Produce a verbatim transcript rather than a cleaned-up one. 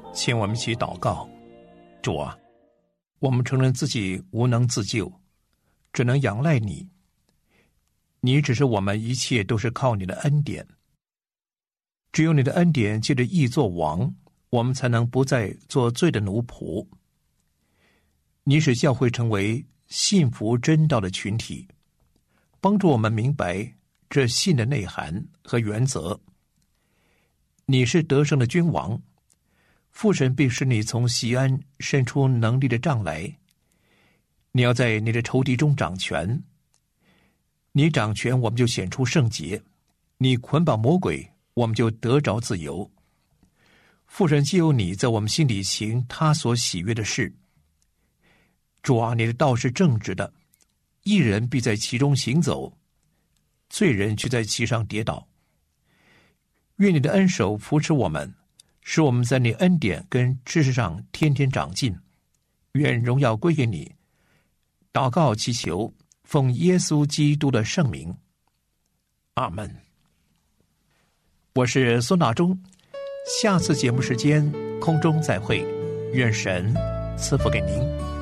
请我们一起祷告。主啊，我们承认自己无能自救，只能仰赖你。你只是我们一切都是靠你的恩典。只有你的恩典借着义作王，我们才能不再做罪的奴仆。你使教会成为信服真道的群体，帮助我们明白这信的内涵和原则。你是得胜的君王，父神必使你从锡安伸出能力的杖来。你要在你的仇敌中掌权，你掌权，我们就显出圣洁；你捆绑魔鬼，我们就得着自由。父神既有你在我们心里行他所喜悦的事。主啊，你的道是正直的，义人必在其中行走，罪人却在其上跌倒。愿你的恩手扶持我们，使我们在你恩典跟知识上天天长进。愿荣耀归给你。祷告祈求，奉耶稣基督的圣名，阿们。我是孙大中，下次节目时间空中再会，愿神赐福给您。